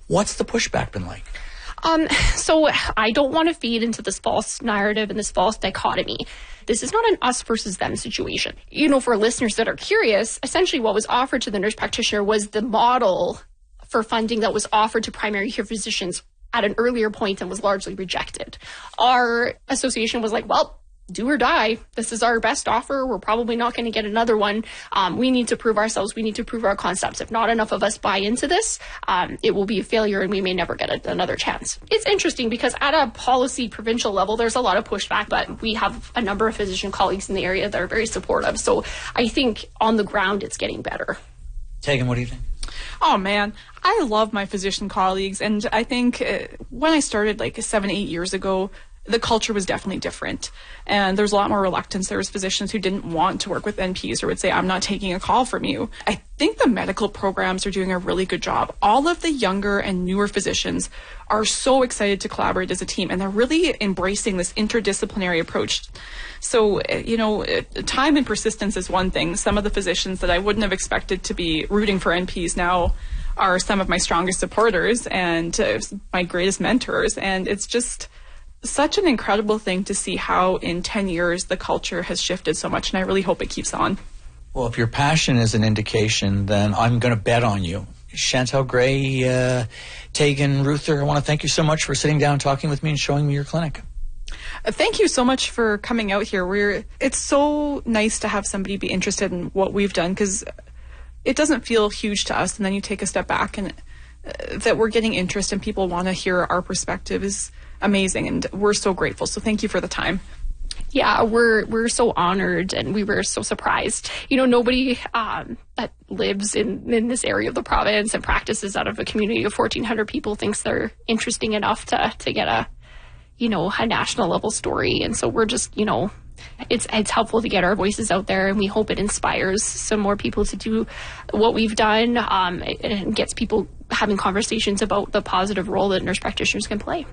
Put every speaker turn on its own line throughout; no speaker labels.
What's the pushback been like?
So I don't want to feed into this false narrative and this false dichotomy. This is not an us versus them situation. For listeners that are curious, essentially what was offered to the nurse practitioner was the model for funding that was offered to primary care physicians at an earlier point and was largely rejected. Our association was like, well, do or die. This is our best offer. We're probably not going to get another one. We need to prove ourselves. We need to prove our concepts. If not enough of us buy into this, it will be a failure and we may never get another chance. It's interesting because at a policy provincial level, there's a lot of pushback, but we have a number of physician colleagues in the area that are very supportive. So I think on the ground, it's getting better.
Tegan, what do you think?
Oh, man, I love my physician colleagues. And I think when I started 7-8 years ago, the culture was definitely different. And there's a lot more reluctance. There was physicians who didn't want to work with NPs or would say, I'm not taking a call from you. I think the medical programs are doing a really good job. All of the younger and newer physicians are so excited to collaborate as a team, and they're really embracing this interdisciplinary approach. So, time and persistence is one thing. Some of the physicians that I wouldn't have expected to be rooting for NPs now are some of my strongest supporters and my greatest mentors. And it's just such an incredible thing to see how in 10 years the culture has shifted so much, and I really hope it keeps on.
Well, if your passion is an indication, then I'm going to bet on you. Chantal Gray, Tegan Ruther, I want to thank you so much for sitting down, talking with me, and showing me your clinic.
Thank you so much for coming out here. It's so nice to have somebody be interested in what we've done, because it doesn't feel huge to us, and then you take a step back and that we're getting interest and people want to hear our perspective is amazing, and we're so grateful. So thank you for the time.
Yeah, we're so honored, and we were so surprised. Nobody that lives in this area of the province and practices out of a community of 1,400 people thinks they're interesting enough to get a national level story. And so we're just, it's helpful to get our voices out there, and we hope it inspires some more people to do what we've done, and gets people having conversations about the positive role that nurse practitioners can play.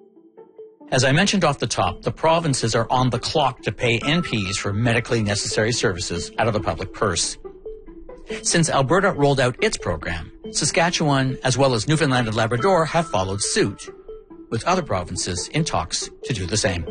As I mentioned off the top, the provinces are on the clock to pay NPs for medically necessary services out of the public purse. Since Alberta rolled out its program, Saskatchewan, as well as Newfoundland and Labrador, have followed suit, with other provinces in talks to do the same.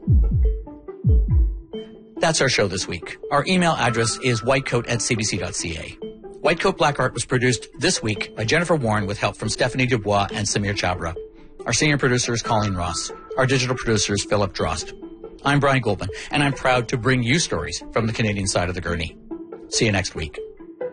That's our show this week. Our email address is whitecoat@cbc.ca. Whitecoat Black Art was produced this week by Jennifer Warren with help from Stephanie Dubois and Samir Chabra. Our senior producer is Colleen Ross. Our digital producer is Philip Drost. I'm Brian Goldman, and I'm proud to bring you stories from the Canadian side of the gurney. See you next week.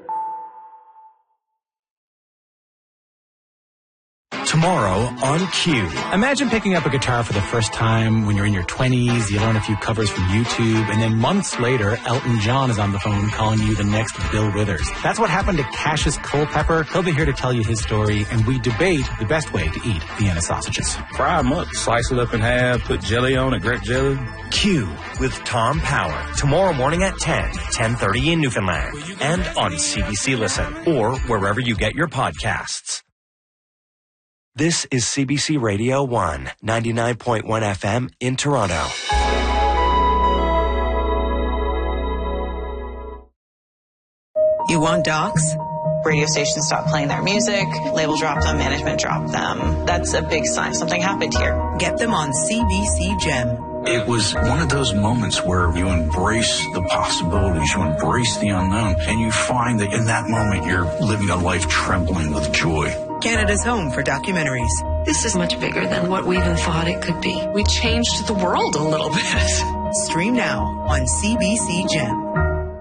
Tomorrow on Q. Imagine picking up a guitar for the first time when you're in your 20s, you learn a few covers from YouTube, and then months later, Elton John is on the phone calling you the next Bill Withers. That's what happened to Cassius Culpepper. He'll be here to tell you his story, and we debate the best way to eat Vienna sausages.
Fry them up, slice it up in half, put jelly on it, grape jelly.
Q with Tom Power. Tomorrow morning at 10:30 in Newfoundland, and on CBC Listen, or wherever you get your podcasts. This is CBC Radio 1, 99.1 FM in Toronto.
You want docs? Radio stations stop playing their music, label drop them, management drop them. That's a big sign something happened here.
Get them on CBC Gem.
It was one of those moments where you embrace the possibilities, you embrace the unknown, and you find that in that moment you're living a life trembling with joy.
Canada's home for documentaries.
This is much bigger than what we even thought it could be. We changed the world a little bit.
Stream now on CBC Gem.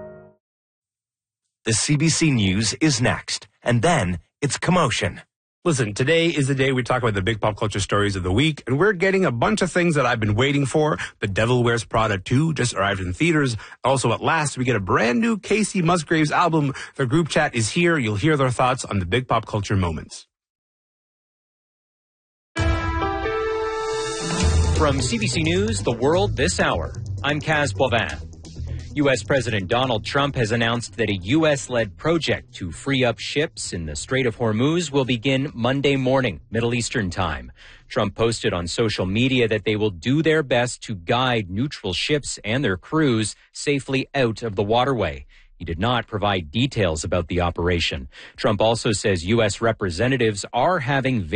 The CBC News is next, and then it's Commotion.
Listen, today is the day we talk about the big pop culture stories of the week, and we're getting a bunch of things that I've been waiting for. The Devil Wears Prada 2 just arrived in theaters. Also, at last, we get a brand new Casey Musgraves album. Their group chat is here. You'll hear their thoughts on the big pop culture moments.
From CBC News, The World This Hour, I'm Kaz Boivin. U.S. President Donald Trump has announced that a U.S.-led project to free up ships in the Strait of Hormuz will begin Monday morning, Middle Eastern time. Trump posted on social media that they will do their best to guide neutral ships and their crews safely out of the waterway. He did not provide details about the operation. Trump also says U.S. representatives are having